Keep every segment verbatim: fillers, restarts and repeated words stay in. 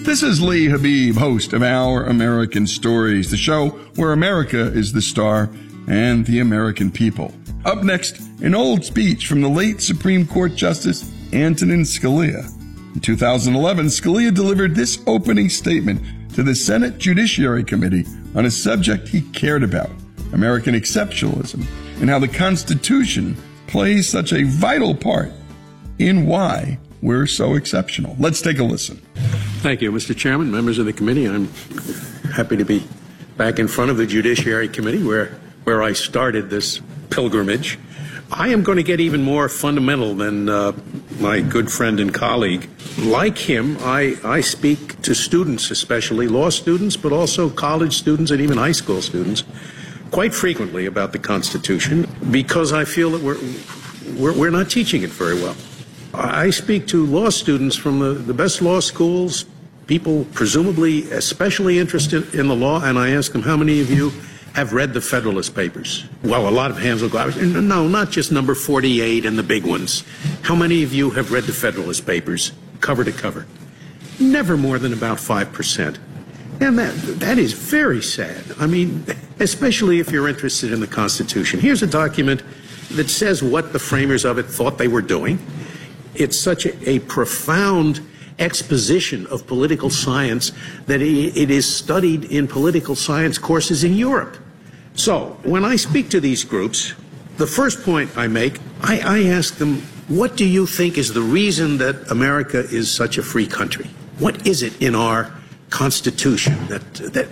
This is Lee Habib, host of Our American Stories, the show where America is the star and the American people. Up next, an old speech from the late Supreme Court Justice Antonin Scalia. In two thousand eleven, Scalia delivered this opening statement to the Senate Judiciary Committee on a subject he cared about, American exceptionalism, and how the Constitution plays such a vital part in why we're so exceptional. Let's take a listen. Thank you, Mister Chairman, members of the committee. I'm happy to be back in front of the Judiciary Committee where, where I started this pilgrimage. I am going to get even more fundamental than uh, my good friend and colleague. Like him, I, I speak to students, especially law students, but also college students and even high school students, quite frequently about the Constitution because I feel that we're, we're, we're not teaching it very well. I speak to law students from the, the best law schools, people presumably especially interested in the law, and I ask them, how many of you have read the Federalist Papers? Well, a lot of hands will go out. No, not just number forty-eight and the big ones. How many of you have read the Federalist Papers cover to cover? Never more than about five percent. And that, that is very sad. I mean, especially if you're interested in the Constitution. Here's a document that says what the framers of it thought they were doing. It's such a, a profound exposition of political science that it is studied in political science courses in Europe. So when I speak to these groups, the first point I make, I, I ask them, what do you think is the reason that America is such a free country? What is it in our Constitution that, that,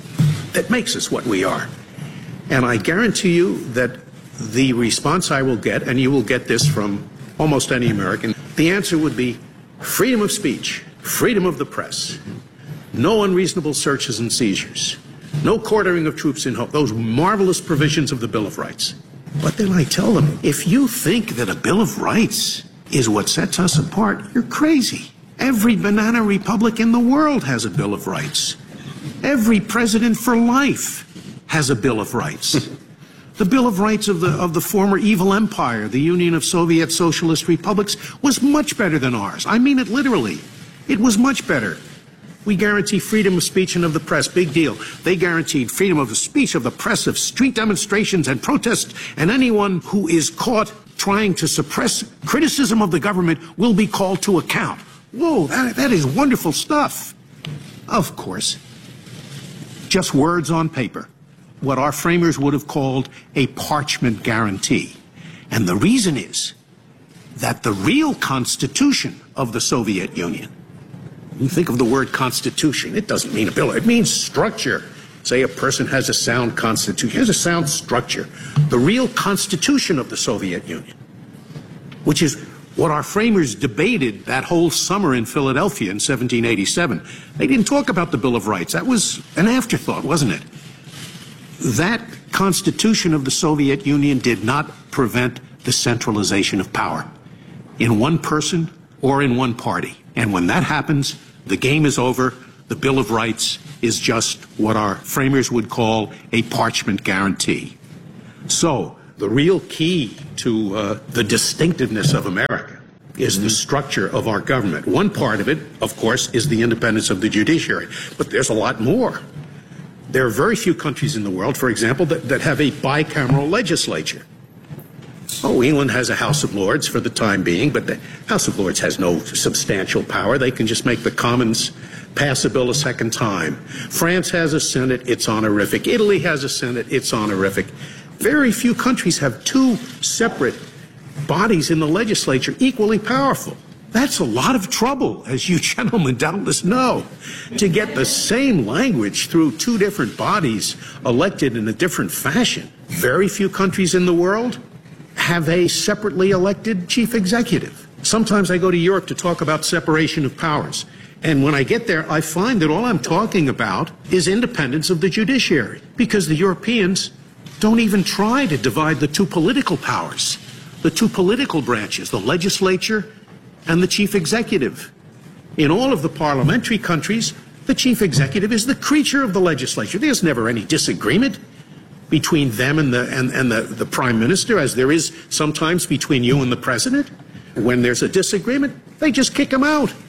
that makes us what we are? And I guarantee you that the response I will get, and you will get this from almost any American, the answer would be freedom of speech, freedom of the press, no unreasonable searches and seizures, no quartering of troops in hope, those marvelous provisions of the Bill of Rights. But then I tell them, if you think that a Bill of Rights is what sets us apart, you're crazy. Every banana republic in the world has a Bill of Rights. Every president for life has a Bill of Rights. The Bill of Rights of the, of the former evil empire, the Union of Soviet Socialist Republics, was much better than ours. I mean it literally. It was much better. We guarantee freedom of speech and of the press. Big deal. They guaranteed freedom of the speech, of the press, of street demonstrations and protests, and anyone who is caught trying to suppress criticism of the government will be called to account. Whoa, that, that is wonderful stuff. Of course, just words on paper. What our framers would have called a parchment guarantee. And the reason is that the real constitution of the Soviet Union, you think of the word constitution, it doesn't mean a bill, it means structure. Say a person has a sound constitution, has a sound structure. The real constitution of the Soviet Union, which is what our framers debated that whole summer in Philadelphia in seventeen eighty-seven. They didn't talk about the Bill of Rights. That was an afterthought, wasn't it? That constitution of the Soviet Union did not prevent the centralization of power in one person or in one party. And when that happens, the game is over. The Bill of Rights is just what our framers would call a parchment guarantee. So the real key to uh, the distinctiveness of America is the structure of our government. One part of it, of course, is the independence of the judiciary. But there's a lot more. There are very few countries in the world, for example, that, that have a bicameral legislature. Oh, England has a House of Lords for the time being, but the House of Lords has no substantial power. They can just make the Commons pass a bill a second time. France has a Senate, it's honorific. Italy has a Senate, it's honorific. Very few countries have two separate bodies in the legislature equally powerful. That's a lot of trouble, as you gentlemen doubtless know, to get the same language through two different bodies elected in a different fashion. Very few countries in the world have a separately elected chief executive. Sometimes I go to Europe to talk about separation of powers. And when I get there, I find that all I'm talking about is independence of the judiciary, because the Europeans don't even try to divide the two political powers, the two political branches, the legislature and the chief executive. In all of the parliamentary countries, the chief executive is the creature of the legislature. There's never any disagreement between them and the, and, and the, the prime minister, as there is sometimes between you and the president. When there's a disagreement, they just kick him out.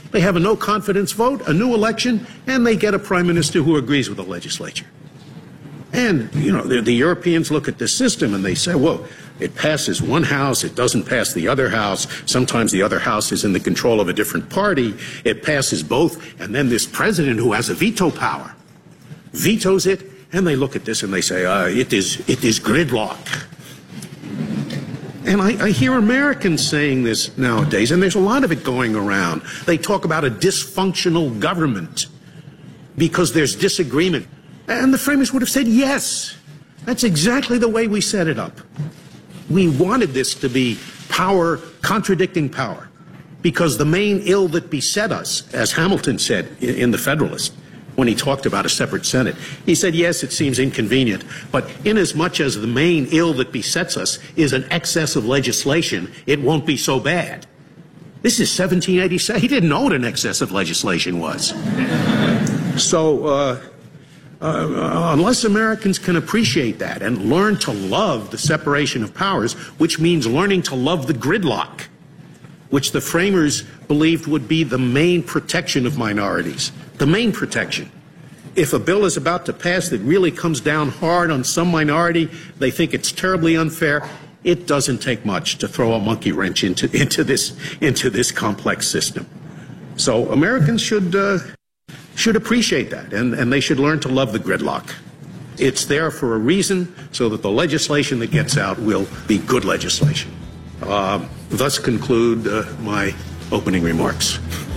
They have a no confidence vote, a new election, and they get a prime minister who agrees with the legislature. And, you know, the, the Europeans look at this system and they say, well, it passes one house, it doesn't pass the other house. Sometimes the other house is in the control of a different party. It passes both, and then this president who has a veto power vetoes it, and they look at this and they say, uh, it is, it is gridlock. And I, I hear Americans saying this nowadays, and there's a lot of it going around. They talk about a dysfunctional government because there's disagreement. And the framers would have said, yes, that's exactly the way we set it up. We wanted this to be power contradicting power, because the main ill that beset us, as Hamilton said in The Federalist, when he talked about a separate Senate, he said, yes, it seems inconvenient, but inasmuch as the main ill that besets us is an excess of legislation, it won't be so bad. This is seventeen eighty-seven. He didn't know what an excess of legislation was. So, uh, Uh, unless Americans can appreciate that and learn to love the separation of powers, which means learning to love the gridlock, which the framers believed would be the main protection of minorities, the main protection. If a bill is about to pass that really comes down hard on some minority, they think it's terribly unfair. It doesn't take much to throw a monkey wrench into, into, this, into this complex system. So Americans should... Uh, should appreciate that, and, and they should learn to love the gridlock. It's there for a reason, so that the legislation that gets out will be good legislation. Uh, thus conclude uh, my opening remarks.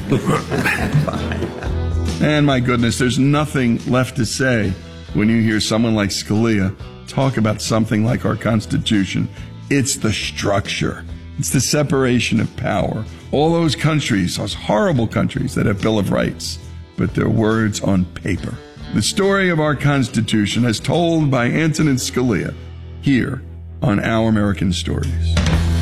And my goodness, there's nothing left to say when you hear someone like Scalia talk about something like our Constitution. It's the structure. It's the separation of power. All those countries, those horrible countries that have Bill of Rights, but they're words on paper. The story of our Constitution as told by Antonin Scalia here on Our American Stories.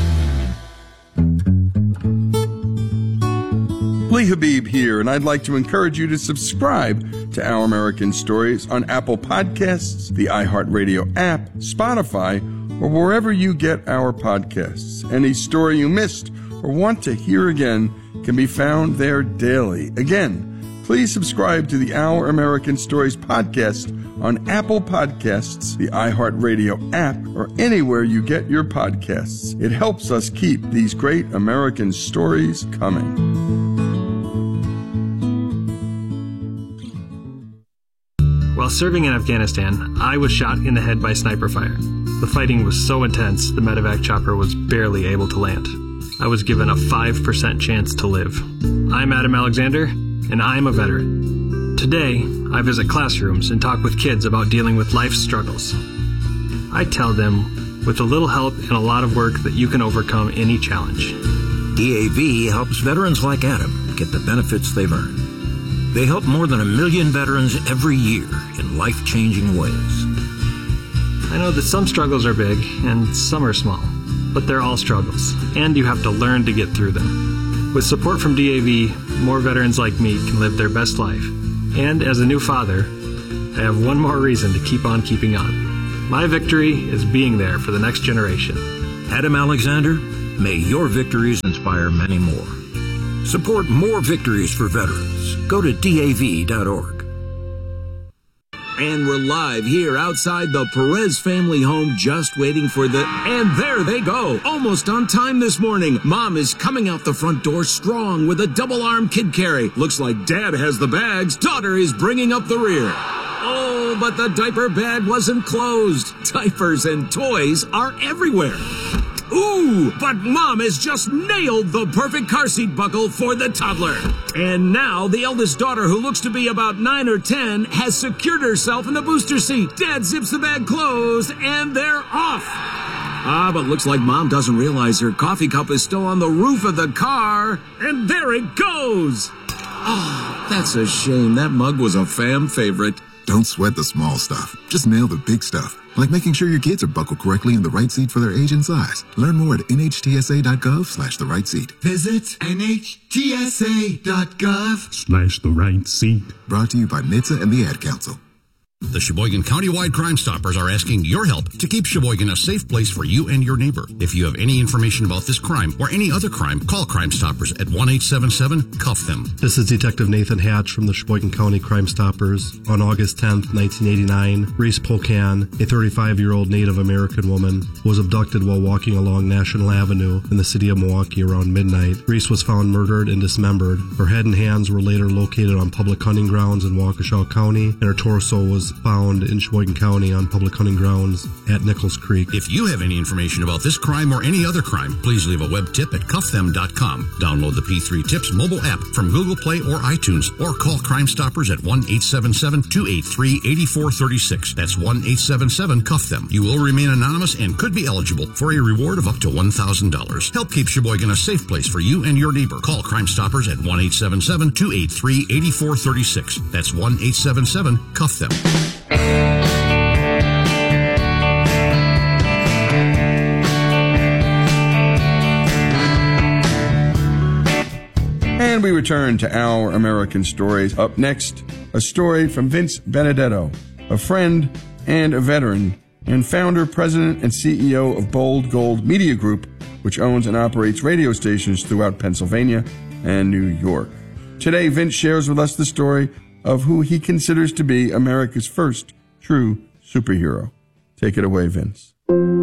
Lee Habib here, and I'd like to encourage you to subscribe to Our American Stories on Apple Podcasts, the iHeartRadio app, Spotify, or wherever you get our podcasts. Any story you missed or want to hear again can be found there daily. Again, please subscribe to the Our American Stories podcast on Apple Podcasts, the iHeartRadio app, or anywhere you get your podcasts. It helps us keep these great American stories coming. While serving in Afghanistan, I was shot in the head by sniper fire. The fighting was so intense, the medevac chopper was barely able to land. I was given a five percent chance to live. I'm Adam Alexander, and I'm a veteran. Today, I visit classrooms and talk with kids about dealing with life's struggles. I tell them, with a little help and a lot of work, that you can overcome any challenge. D A V helps veterans like Adam get the benefits they've earned. They help more than a million veterans every year in life-changing ways. I know that some struggles are big and some are small, but they're all struggles, and you have to learn to get through them. With support from D A V, more veterans like me can live their best life. And as a new father, I have one more reason to keep on keeping on. My victory is being there for the next generation. Adam Alexander, may your victories inspire many more. Support more victories for veterans. Go to D A V dot org. And we're live here outside the Perez family home, just waiting for the... And there they go, almost on time this morning. Mom is coming out the front door strong with a double-arm kid carry. Looks like Dad has the bags. Daughter is bringing up the rear. Oh, but the diaper bag wasn't closed. Diapers and toys are everywhere. Ooh, but Mom has just nailed the perfect car seat buckle for the toddler. And now the eldest daughter, who looks to be about nine or ten, has secured herself in the booster seat. Dad zips the bag closed, and they're off. Ah, but looks like Mom doesn't realize her coffee cup is still on the roof of the car. And there it goes. Oh, that's a shame. That mug was a fam favorite. Don't sweat the small stuff. Just nail the big stuff. Like making sure your kids are buckled correctly in the right seat for their age and size. Learn more at N H T S A dot gov slash the right seat. Visit N H T S A dot gov slash the right seat. Brought to you by N H T S A and the Ad Council. The Sheboygan Countywide Crime Stoppers are asking your help to keep Sheboygan a safe place for you and your neighbor. If you have any information about this crime or any other crime, call Crime Stoppers at one eight seven seven, cuff them. This is Detective Nathan Hatch from the Sheboygan County Crime Stoppers. On August tenth, nineteen eighty-nine, Reese Polkan, a thirty-five-year-old Native American woman, was abducted while walking along National Avenue in the city of Milwaukee around midnight. Reese was found murdered and dismembered. Her head and hands were later located on public hunting grounds in Waukesha County, and her torso was found in Sheboygan County on public hunting grounds at Nichols Creek. If you have any information about this crime or any other crime, please leave a web tip at cuff them dot com. Download the P three Tips mobile app from Google Play or iTunes, or call Crime Stoppers at one eight seven seven, two eight three, eight four three six. That's one eight seven seven, cuff them. You will remain anonymous and could be eligible for a reward of up to one thousand dollars. Help keep Sheboygan a safe place for you and your neighbor. Call Crime Stoppers at one eight seven seven, two eight three, eight four three six. That's one eight seven seven, cuff them. And we return to Our American Stories. Up next, a story from Vince Benedetto, a friend and a veteran, and founder, president, and C E O of Bold Gold Media Group, which owns and operates radio stations throughout Pennsylvania and New York. Today, Vince shares with us the story of who he considers to be America's first true superhero. Take it away, Vince.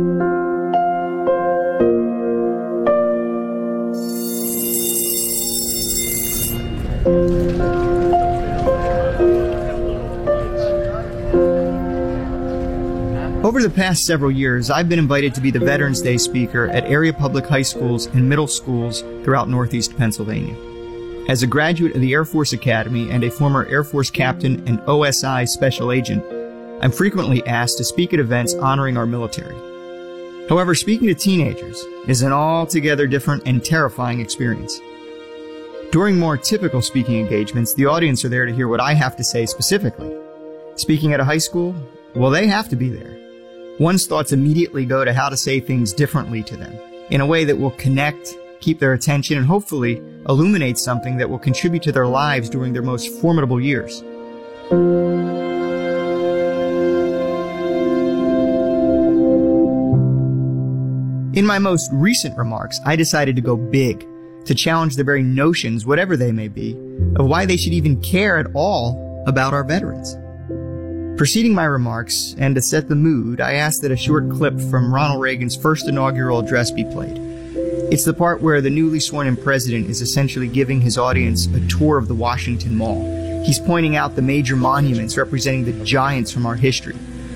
Over the past several years, I've been invited to be the Veterans Day speaker at area public high schools and middle schools throughout Northeast Pennsylvania. As a graduate of the Air Force Academy and a former Air Force captain and O S I special agent, I'm frequently asked to speak at events honoring our military. However, speaking to teenagers is an altogether different and terrifying experience. During more typical speaking engagements, the audience are there to hear what I have to say specifically. Speaking at a high school, well, they have to be there. One's thoughts immediately go to how to say things differently to them, in a way that will connect, keep their attention, and hopefully illuminate something that will contribute to their lives during their most formidable years. In my most recent remarks, I decided to go big, to challenge the very notions, whatever they may be, of why they should even care at all about our veterans. Preceding my remarks, and to set the mood, I asked that a short clip from Ronald Reagan's first inaugural address be played. It's the part where the newly sworn-in president is essentially giving his audience a tour of the Washington Mall. He's pointing out the major monuments representing the giants from our history.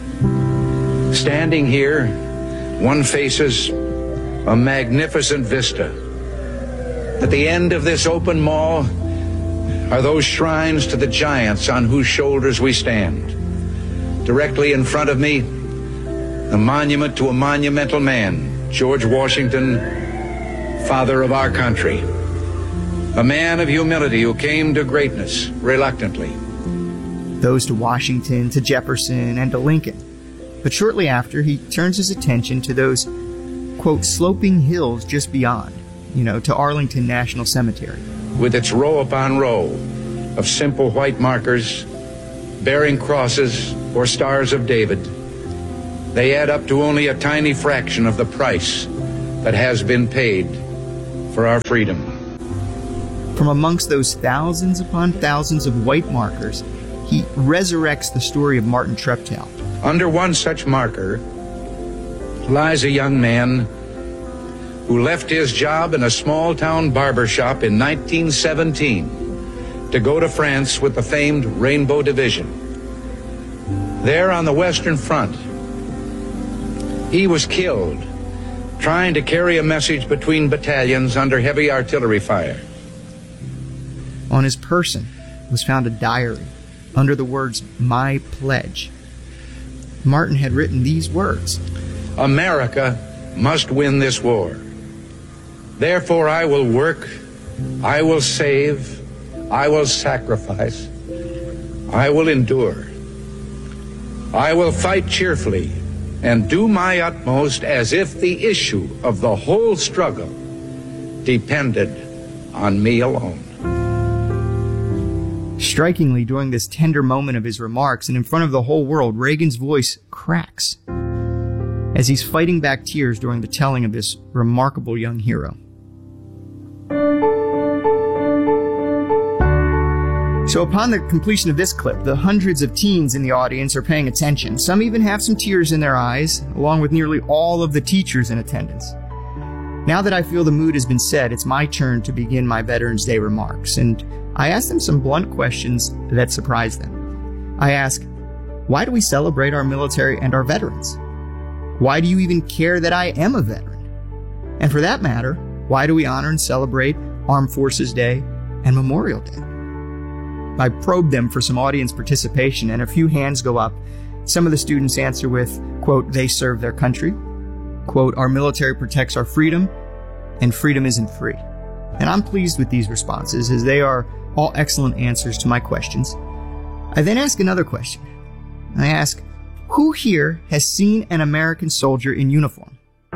Standing here, one faces a magnificent vista. At the end of this open mall are those shrines to the giants on whose shoulders we stand. Directly in front of me, a monument to a monumental man, George Washington, father of our country. A man of humility who came to greatness reluctantly. Those to Washington, to Jefferson, and to Lincoln. But shortly after, he turns his attention to those, quote, sloping hills just beyond, you know, to Arlington National Cemetery. With its row upon row of simple white markers bearing crosses or stars of David, they add up to only a tiny fraction of the price that has been paid for our freedom. From amongst those thousands upon thousands of white markers, he resurrects the story of Martin Treptow. Under one such marker lies a young man who left his job in a small-town barber shop in nineteen seventeen to go to France with the famed Rainbow Division. There on the Western Front, he was killed trying to carry a message between battalions under heavy artillery fire. On his person was found a diary under the words, "My Pledge." Martin had written these words: America must win this war. Therefore I will work, I will save, I will sacrifice, I will endure. I will fight cheerfully and do my utmost as if the issue of the whole struggle depended on me alone. Strikingly, during this tender moment of his remarks and in front of the whole world, Reagan's voice cracks as he's fighting back tears during the telling of this remarkable young hero. So upon the completion of this clip, the hundreds of teens in the audience are paying attention. Some even have some tears in their eyes, along with nearly all of the teachers in attendance. Now that I feel the mood has been set, it's my turn to begin my Veterans Day remarks, and I ask them some blunt questions that surprise them. I ask, why do we celebrate our military and our veterans? Why do you even care that I am a veteran? And for that matter, why do we honor and celebrate Armed Forces Day and Memorial Day? I probe them for some audience participation, and a few hands go up. Some of the students answer with, quote, they serve their country, quote, our military protects our freedom, and freedom isn't free. And I'm pleased with these responses, as they are all excellent answers to my questions. I then ask another question. I ask, who here has seen an American soldier in uniform?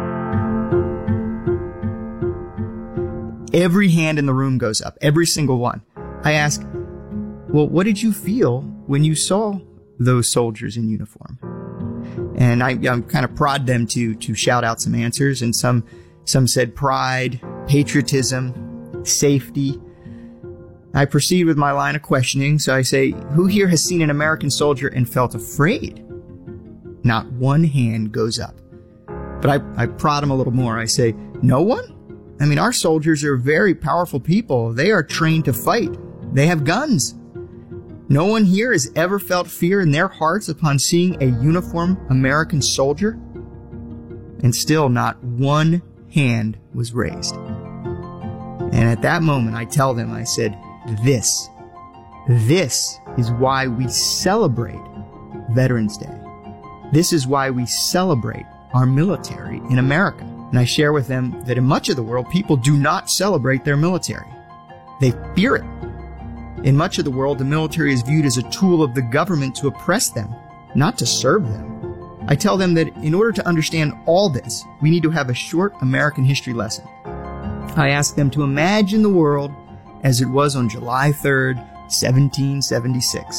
Every hand in the room goes up, every single one. I ask, well, what did you feel when you saw those soldiers in uniform? And I, I kind of prod them to to shout out some answers, and some some said pride, patriotism, safety. I proceed with my line of questioning, so I say, who here has seen an American soldier and felt afraid? Not one hand goes up. But I, I prod them a little more. I say, no one? I mean, our soldiers are very powerful people. They are trained to fight. They have guns. No one here has ever felt fear in their hearts upon seeing a uniformed American soldier? And still not one hand was raised. And at that moment, I tell them, I said, this, this is why we celebrate Veterans Day. This is why we celebrate our military in America. And I share with them that in much of the world, people do not celebrate their military. They fear it. In much of the world, the military is viewed as a tool of the government to oppress them, not to serve them. I tell them that in order to understand all this, we need to have a short American history lesson. I ask them to imagine the world as it was on July third, seventeen seventy-six.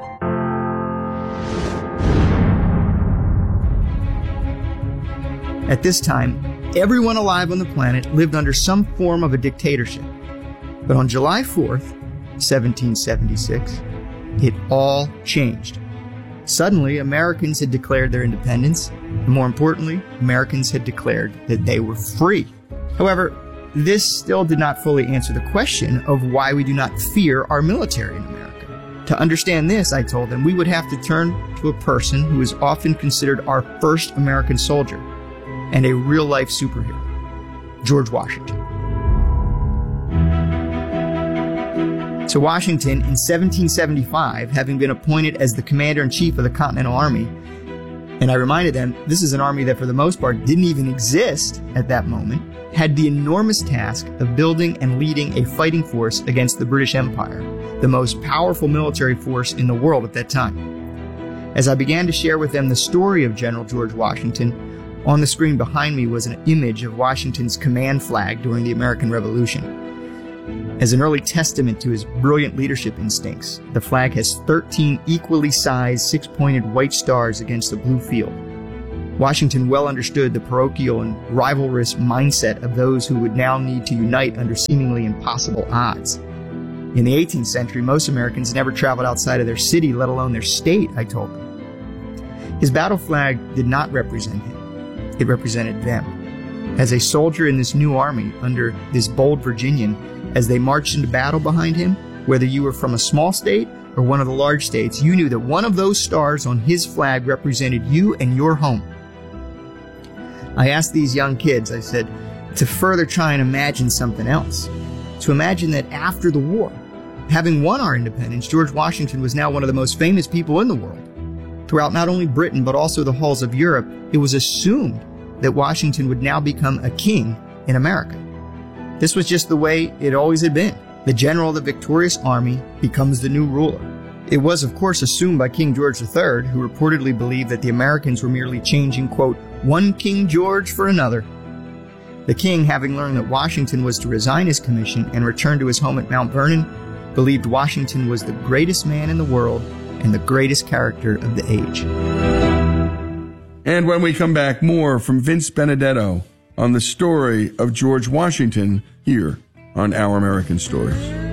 At this time, everyone alive on the planet lived under some form of a dictatorship. But on July fourth, seventeen seventy-six, it all changed. Suddenly, Americans had declared their independence, and more importantly, Americans had declared that they were free. However, this still did not fully answer the question of why we do not fear our military in America. To understand this, I told them, we would have to turn to a person who is often considered our first American soldier and a real-life superhero, George Washington. So Washington, in seventeen seventy-five, having been appointed as the commander-in-chief of the Continental Army, and I reminded them this is an army that for the most part didn't even exist at that moment, had the enormous task of building and leading a fighting force against the British Empire, the most powerful military force in the world at that time. As I began to share with them the story of General George Washington, on the screen behind me was an image of Washington's command flag during the American Revolution. As an early testament to his brilliant leadership instincts, the flag has thirteen equally sized six-pointed white stars against a blue field. Washington well understood the parochial and rivalrous mindset of those who would now need to unite under seemingly impossible odds. In the eighteenth century, most Americans never traveled outside of their city, let alone their state, I told them. His battle flag did not represent him. It represented them. As a soldier in this new army, under this bold Virginian, as they marched into battle behind him, whether you were from a small state or one of the large states, you knew that one of those stars on his flag represented you and your home. I asked these young kids, I said, to further try and imagine something else. To imagine that after the war, having won our independence, George Washington was now one of the most famous people in the world. Throughout not only Britain, but also the halls of Europe, it was assumed that Washington would now become a king in America. This was just the way it always had been. The general of the victorious army becomes the new ruler. It was, of course, assumed by King George the Third, who reportedly believed that the Americans were merely changing, quote, one King George for another. The king, having learned that Washington was to resign his commission and return to his home at Mount Vernon, believed Washington was the greatest man in the world and the greatest character of the age. And when we come back, more from Vince Benedetto on the story of George Washington here on Our American Stories.